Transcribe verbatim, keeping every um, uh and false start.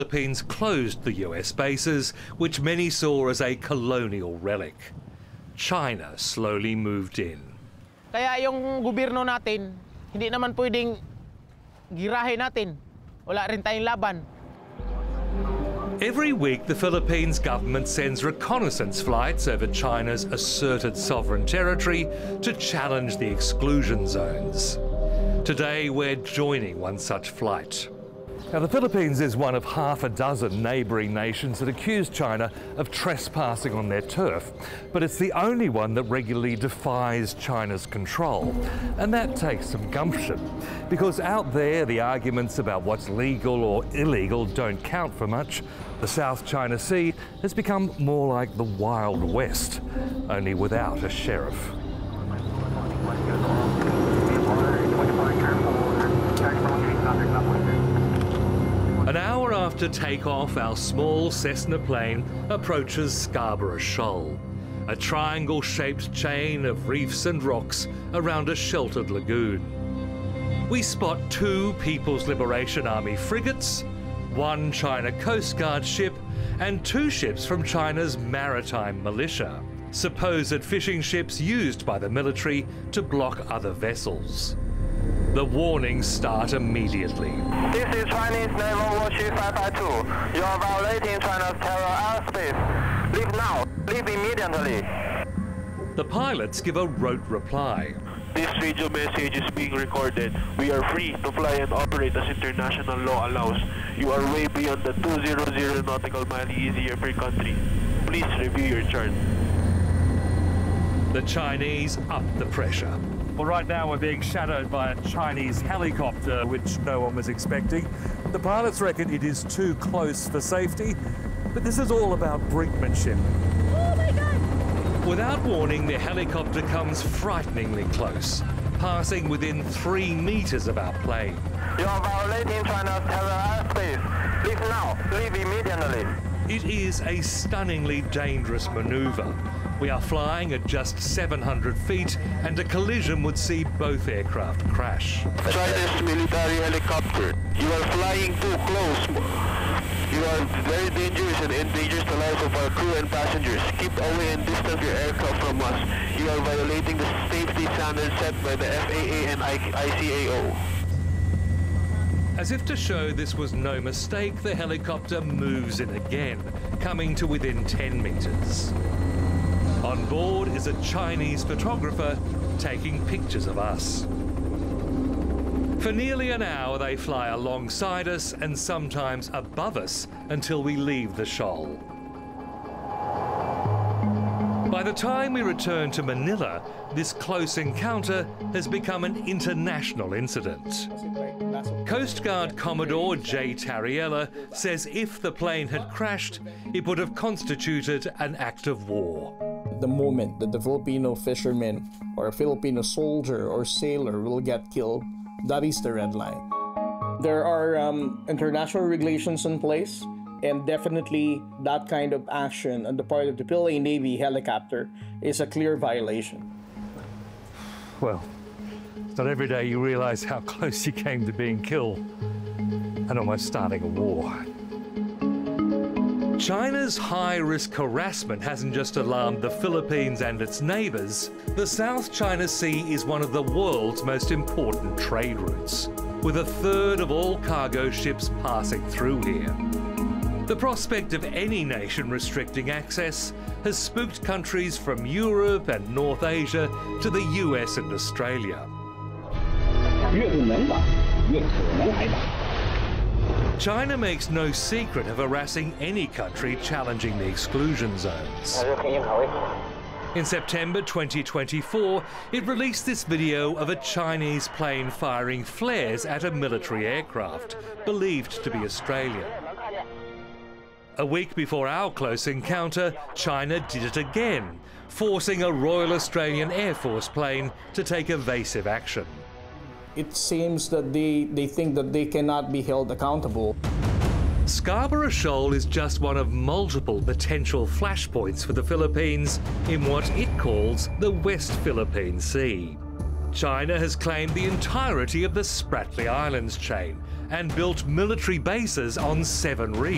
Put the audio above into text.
The Philippines closed the U S bases, which many saw as a colonial relic. China slowly moved in. Kaya yung gobyerno natin, hindi naman pwedeng girahin natin. Wala rin tayong laban. Every week, the Philippines government sends reconnaissance flights over China's asserted sovereign territory to challenge the exclusion zones. Today, we're joining one such flight. Now, the Philippines is one of half a dozen neighbouring nations that accuse China of trespassing on their turf, but it's the only one that regularly defies China's control. And that takes some gumption, because out there the arguments about what's legal or illegal don't count for much. The South China Sea has become more like the Wild West, only without a sheriff. An hour after takeoff, our small Cessna plane approaches Scarborough Shoal, a triangle-shaped chain of reefs and rocks around a sheltered lagoon. We spot two People's Liberation Army frigates, one China Coast Guard ship, and two ships from China's maritime militia, supposed fishing ships used by the military to block other vessels. The warnings start immediately. This is Chinese Naval Warship five five two. You are violating China's terror airspace. Leave now. Leave immediately. The pilots give a rote reply. This radio message is being recorded. We are free to fly and operate as international law allows. You are way beyond the two hundred nautical mile easier per country. Please review your chart. The Chinese up the pressure. Well, right now we're being shadowed by a Chinese helicopter, which no one was expecting. The pilots reckon it is too close for safety, but this is all about brinkmanship. Oh my God! Without warning, the helicopter comes frighteningly close, passing within three meters of our plane. You are violating China's terror airspace. Leave now. Leave immediately. It is a stunningly dangerous maneuver. We are flying at just seven hundred feet, and a collision would see both aircraft crash. Chinese military helicopter. You are flying too close. You are very dangerous and endangers the lives of our crew and passengers. Keep away and distance your aircraft from us. You are violating the safety standards set by the F A A and I C A O. As if to show this was no mistake, the helicopter moves in again, coming to within ten meters. On board is a Chinese photographer taking pictures of us. For nearly an hour, they fly alongside us and sometimes above us until we leave the shoal. By the time we return to Manila, this close encounter has become an international incident. Coast Guard Commodore Jay Tariella says if the plane had crashed, it would have constituted an act of war. The moment that the Filipino fisherman or a Filipino soldier or sailor will get killed, that is the red line. There are um, international regulations in place, and definitely that kind of action on the part of the Philippine Navy helicopter is a clear violation. Well, it's not every day you realize how close you came to being killed and almost starting a war. China's high-risk harassment hasn't just alarmed the Philippines and its neighbours. The South China Sea is one of the world's most important trade routes, with a third of all cargo ships passing through here. The prospect of any nation restricting access has spooked countries from Europe and North Asia to the U S and Australia. China makes no secret of harassing any country challenging the exclusion zones. In September twenty twenty-four, it released this video of a Chinese plane firing flares at a military aircraft, believed to be Australian. A week before our close encounter, China did it again, forcing a Royal Australian Air Force plane to take evasive action. It seems that they, they think that they cannot be held accountable. Scarborough Shoal is just one of multiple potential flashpoints for the Philippines in what it calls the West Philippine Sea. China has claimed the entirety of the Spratly Islands chain and built military bases on seven reefs.